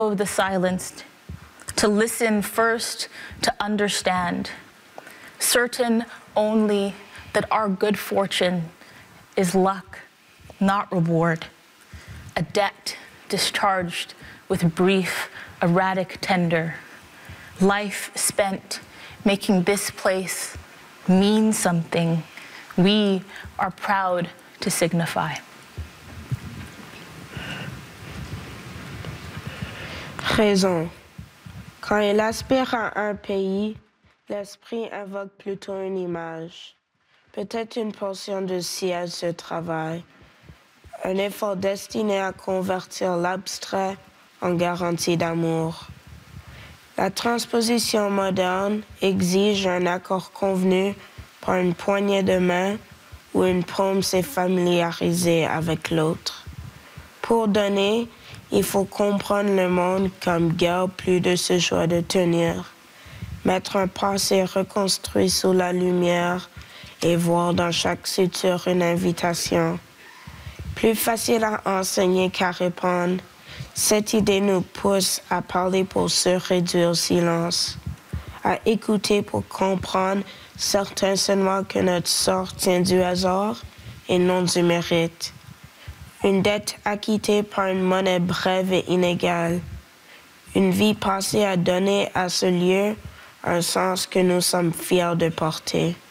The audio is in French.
of the silenced, to listen first, to understand, certain only that our good fortune is luck, not reward, a debt discharged with brief, erratic tender, life spent making this place mean something we are proud to signify. Raison. Quand il aspire à un pays, l'esprit invoque plutôt une image, peut-être une portion de ciel se travaille, un effort destiné à convertir l'abstrait en garantie d'amour. La transposition moderne exige un accord convenu par une poignée de main où une paume s'est familiarisée avec l'autre. Pour donner, il faut comprendre le monde comme guère plus de ce choix de tenir, mettre un passé reconstruit sous la lumière et voir dans chaque suture une invitation. Plus facile à enseigner qu'à répondre, cette idée nous pousse à parler pour se réduire au silence, à écouter pour comprendre certains seulement que notre sort tient du hasard et non du mérite. Une dette acquittée par une monnaie brève et inégale. Une vie passée à donner à ce lieu un sens que nous sommes fiers de porter.